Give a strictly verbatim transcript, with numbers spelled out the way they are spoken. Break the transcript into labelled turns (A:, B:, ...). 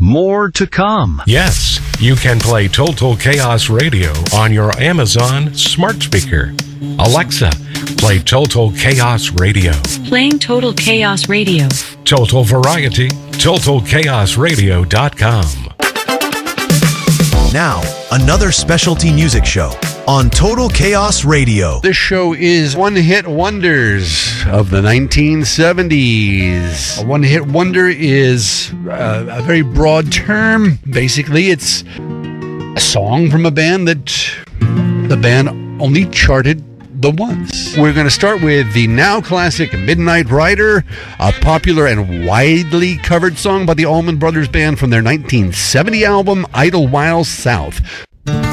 A: more to come.
B: Yes, you can play Total Chaos Radio on your Amazon smart speaker. Alexa, play Total Chaos Radio.
C: Playing Total Chaos Radio.
B: Total Variety, total chaos radio dot com.
D: Now, another specialty music show on Total Chaos Radio.
E: This show is one-hit wonders of the nineteen seventies. A one-hit wonder is uh, a very broad term. Basically, it's a song from a band that the band only charted the once. We're going to start with the now classic Midnight Rider, a popular and widely covered song by the Allman Brothers Band from their nineteen seventy album Idlewild South.